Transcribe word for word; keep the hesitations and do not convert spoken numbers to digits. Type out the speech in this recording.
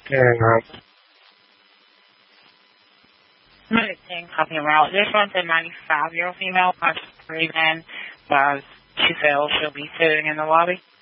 Yeah. Medicine talking about this one's a ninety-five year old female, punches three men, but she feels she'll be sitting in the lobby.